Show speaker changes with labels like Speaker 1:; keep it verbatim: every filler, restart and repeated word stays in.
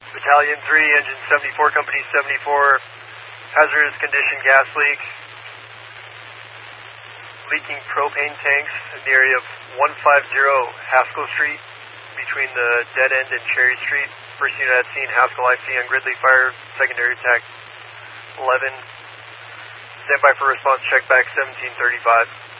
Speaker 1: Battalion three, Engine seventy-four, Company seventy-four, hazardous condition gas leak. Leaking propane tanks in the area of one fifty Haskell Street between the dead end and Cherry Street. First unit at scene, Haskell I C on Gridley Fire, secondary attack eleven. Stand by for response, check back seventeen thirty-five.